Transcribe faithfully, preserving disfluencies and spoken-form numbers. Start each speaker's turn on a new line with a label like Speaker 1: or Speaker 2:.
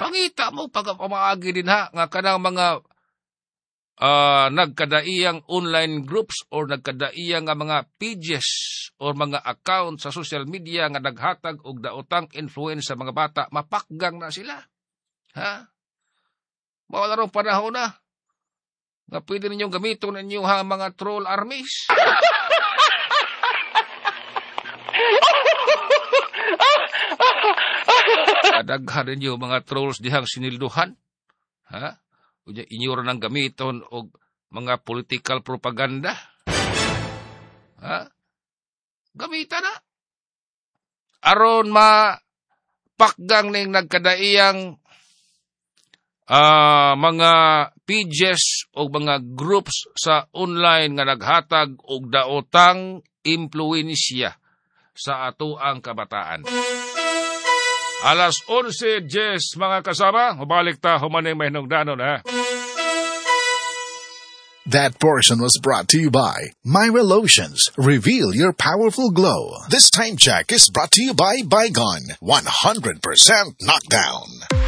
Speaker 1: Mangita mo pagpamaagi din ha, nga kanang mga uh, nagkadaiyang online groups or nagkadaiyang nga mga pages or mga account sa social media nga naghatag og daotang influence sa mga bata, mapakgang na sila. Ha? Mawala rong panahon na nga pwede ninyong gamiton ninyo ha mga troll armies. Kadaghan ninyo mga trolls dihang sinilduhan. Ha? Unya inyo ra nang gamiton og mga political propaganda. Ha? Gamitan na. Aron ma pakgang ning nagkadaiyang uh, mga pages o mga groups sa online nga naghatag og daotang impluwensya sa atoang kabataan. Alas onse, Jess, mga kasama, mabalik ta humaning may hinungdanon, ha?
Speaker 2: That portion was brought to you by Myra Lotions. Reveal your powerful glow. This time check is brought to you by Bygone. one hundred percent knockdown.